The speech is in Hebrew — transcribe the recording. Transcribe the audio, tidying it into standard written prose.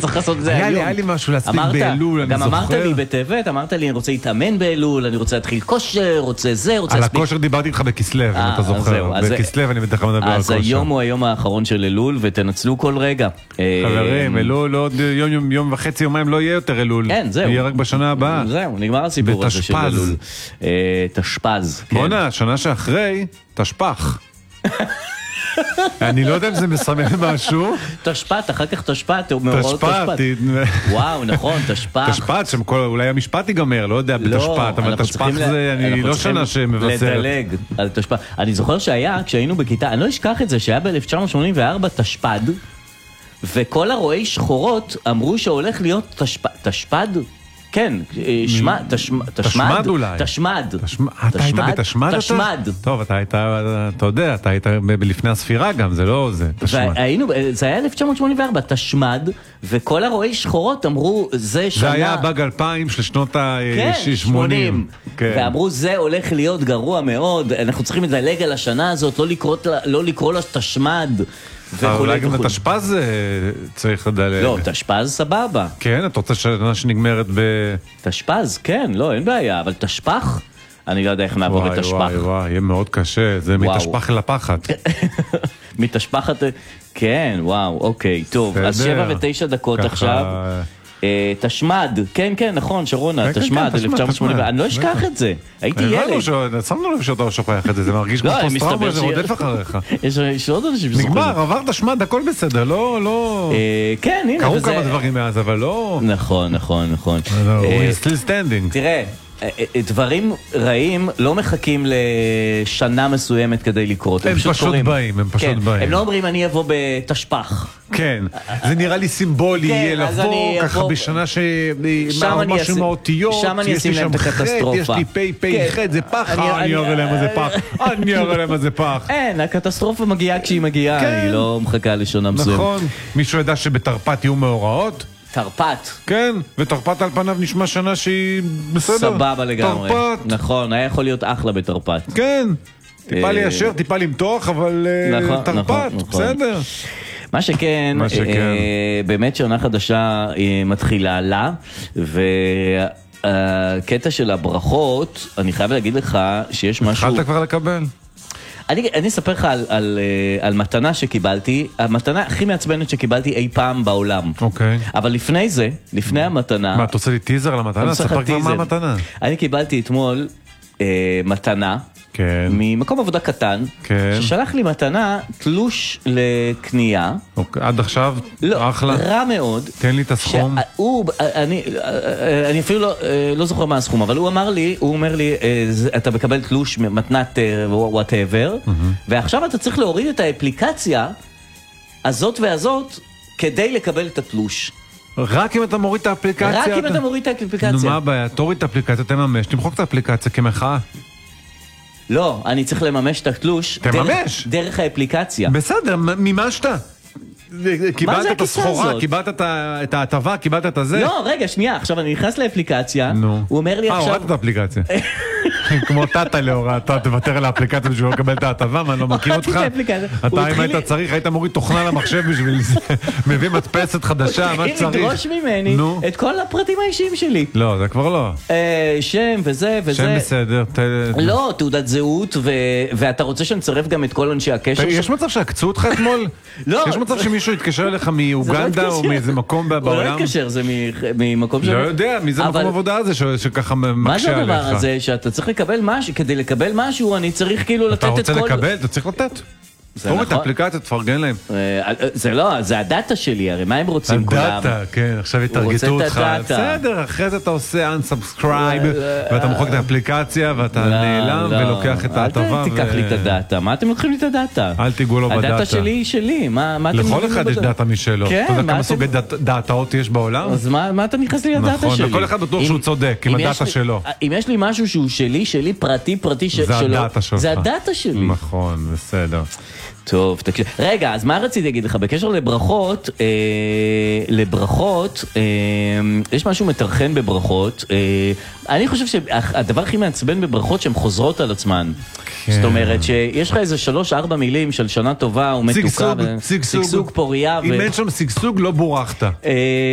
צריך לעשות את זה היום. היה לי משהו להספיק באלול, אני זוכר. גם אמרת לי בטבת, אמרת לי, אני רוצה להתאמן באלול, אני רוצה להתחיל כושר, רוצה זה, רוצה להספיק. על הכושר דיברתי איתך בכסלב, אם אתה זוכר. בכסלב אני בטח מדבר על כושר. אז היום הוא היום האחרון של אלול, ותנצלו כל רגע. חברים, אלול עוד יום וחצי, יומיים לא יהיה יותר אלול. אין, זהו. יהיה רק בשנה הבאה. זהו, נגמר הסיפור הזה של אלול. תשפז. בונה, שנה שאחרי, תשפח. אני לא יודע אם זה מסמל משהו. תשפט, אחר כך תשפט, מאורעות תשפט. וואו, נכון, תשפט. תשפט, אולי המשפט ייגמר, לא יודע בתשפט, אבל תשפח זה, אני לא שנה שמבשרת. לדלג על תשפט. אני זוכר שהיה, כשהיינו בכיתה, אני לא אשכח את זה, שהיה ב-1984 תשפד, וכל הרואי שחורות אמרו שהולך להיות תשפד. כן, תשמד אולי. תשמד. אתה היית בתשמד? תשמד. טוב, אתה יודע, אתה היית לפני הספירה גם, זה לא זה, תשמד. זה היה 1984, תשמד, וכל הרואי שחורות אמרו, זה שנה... זה היה באג 2000 של שנות ה-80. ואמרו, זה הולך להיות גרוע מאוד, אנחנו צריכים לדלג על השנה הזאת, לא לקרוא לה תשמד. אולי גם לתשפז צריך לדלג. לא, תשפז סבבה. כן, אתה רוצה שנה שנגמרת ב... תשפז, כן, לא, אין בעיה, אבל תשפח? אני לא יודע איך נעבור את תשפח. וואי, יהיה מאוד קשה, זה מתשפח לפחת. מתשפחת, כן, וואו, אוקיי, טוב, אז 7:09 עכשיו. תשמד, כן, כן, נכון, שרונה, תשמד, 1980, אני לא אשכח את זה, הייתי ילד. שמנו לב שאתה לא שוכח את זה, זה מרגיש כמו פוסט-טראומה, זה רודף אחריך. יש עוד אנשים שזוכרים. נגמר, עבר תשמד, הכל בסדר, לא... כן, הנה. קרו כמה דברים מאז, אבל לא... נכון, נכון, נכון. We're still standing. תראה, דברים רעים לא מחכים לשנה מסוימת כדי לקרות. הם פשוט באים, הם פשוט באים. הם לא אומרים אני אבוא בתשפח. כן, זה נראה לי סימבולי, יהיה לבוא ככה בשנה משהו מהאותיות, שם אני אשים להם את הקטסטרופה. יש לי פי, פי, חד, זה פח, אני אראה להם מה זה פח, אני אראה להם מה זה פח. אין, הקטסטרופה מגיעה כשהיא מגיעה, היא לא מחכה לשנה מסוימת. נכון, מישהו ידע שבתרפ"ט יהיו מאורעות? תרפ"ט. כן, ותרפ"ט על פניו נשמע שנה שהיא בסדר. סבבה לגמרי. תרפ"ט. נכון, היה יכול להיות אחלה בתרפ"ט. כן, טיפה ליישר, טיפה למתוח, אבל תרפ"ט, בסדר. מה שכן, באמת שעונה חדשה מתחילה לה, והקטע של הברכות, אני חייב להגיד לך שיש משהו... התחלת כבר לקבל? אני אספר לך על מתנה שקיבלתי, המתנה הכי מעצבנת שקיבלתי אי פעם בעולם. אוקיי. אבל לפני זה, לפני המתנה... מה, אתה עושה לי טיזר על המתנה? ספר כבר מה המתנה. אני קיבלתי אתמול מתנה, ממקום עבודה קטן, ששלח לי מתנה תלוש לקנייה. עד עכשיו? אחלה. רע מאוד. תן לי את הסכום. אני אפילו לא זוכר מה הסכום, אבל הוא אומר לי, אתה מקבל תלוש מתנת whatever, ועכשיו אתה צריך להוריד את האפליקציה הזאת והזאת, כדי לקבל את התלוש. רק אם אתה מוריד את האפליקציה? רק אם אתה מוריד את האפליקציה. נו, מה הבעיה? תוריד את האפליקציה, תממש, תמחוק את האפליקציה כמחאה. לא, אני צריך לממש את התלוש. תממש. דרך האפליקציה. בסדר, מימשת. קיבלת את הסחורה, קיבלת את ההטבה, קיבלת את הזה. לא, רגע, שנייה, עכשיו אני נכנס לאפליקציה, הוא אומר לי עכשיו... הורדת את האפליקציה. כמו טאטה להוראה, אתה תוותר על האפליקציה בשביל לקבל את ההטבה, מה, אני לא מכיר אותך? אתה אם היית צריך, היית מוריד תוכנה למחשב בשביל זה, מביא מדפסת חדשה, מה שצריך. הוא התחיל לדרוש ממני את כל הפרטים האישיים שלי. לא, זה כבר לא. שם וזה וזה. שם בסדר. לא, תעודת זהות, ואתה רוצה שנצרף גם את כל אנשי הקשר. יש מצב שעקצו אותך אתמול? יש מצב שמישהו יתקשר אליך מאוגנדה או מאיזה מקום בעולם? הוא לא יתקשר, זה ממקום לא יודע, מי זה מקום עבודה הזה שככה מקשה עליך? מה זה הדבר הזה שאתה צריך לקבל משהו, כדי לקבל משהו אני צריך כאילו לתת את כל... אתה רוצה לקבל? אתה צריך לתת. תוריד את האפליקציה, תפרגן להם. זה לא, זה הדאטה שלי, הרי מה הם רוצים כולם? הדאטה, כן, עכשיו יתרגטו אותך. בסדר, אחרי זה אתה עושה unsubscribe, ואתה מוחק את האפליקציה, ואתה נעלם ולוקח את ההטבה. אל תיקח לי את הדאטה, מה אתם לוקחים לי את הדאטה? אל תיגעו לו בדאטה. הדאטה שלי היא שלי, מה אתם... לכל אחד יש דאטה משלו. אתה יודע כמה סוגי דאטאות יש בעולם? אז מה אתה נכנס לי לדאטה שלי? נכון, וכל אחד בטוח שהוא צודק, עם הדאטה שלו. אם יש לי משהו שהוא שלי, פרטי שלו, זה הדאטה שלי. נכון, בסדר. טוב, תקשיב. רגע, אז מה רציתי להגיד לך? בקשר לברכות, יש משהו מתרחן בברכות. אני חושב שהדבר הכי מעצבן בברכות שהן חוזרות על עצמן. זאת אומרת שיש לך איזה 3-4 מילים של שנה טובה ומתוקה. שגשוג, פוריה. אם אין שם שגשוג לא בורחת.